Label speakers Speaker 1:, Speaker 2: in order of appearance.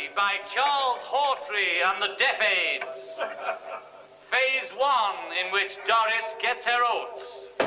Speaker 1: by Charles Hawtrey and the Deaf Aids. Phase 1, in which Doris gets her oats.